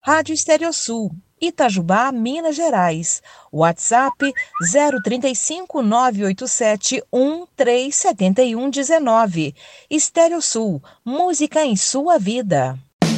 Rádio Estereosul, Itajubá, Minas Gerais. WhatsApp 035 987 137119. Estereosul, música em sua vida.